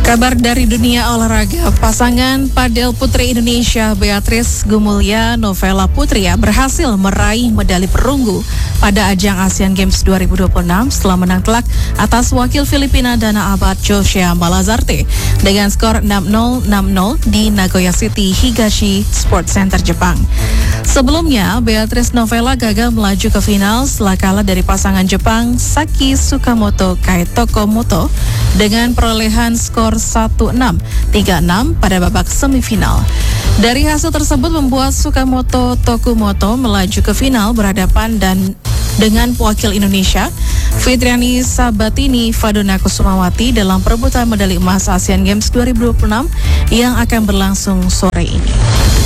Kabar dari dunia olahraga, pasangan padel putri Indonesia Beatrice Gumulya Novela Putria berhasil meraih medali perunggu pada ajang Asian Games 2026 setelah menang telak atas wakil Filipina Dana Abad Joshua Malazarte dengan skor 6-0, 6-0 di Nagoya City Higashi Sports Center Jepang. Sebelumnya, Beatrice Novela gagal melaju ke final setelah kalah dari pasangan Jepang Saki Tsukamoto Kaitokomoto dengan perolehan skor 1-6, 3-6 pada babak semifinal. Dari hasil tersebut membuat Tsukamoto Tokumoto melaju ke final berhadapan dengan wakil Indonesia Fitriani Sabatini Fadona Kusumawati dalam perebutan medali emas Asian Games 2026 yang akan berlangsung sore ini.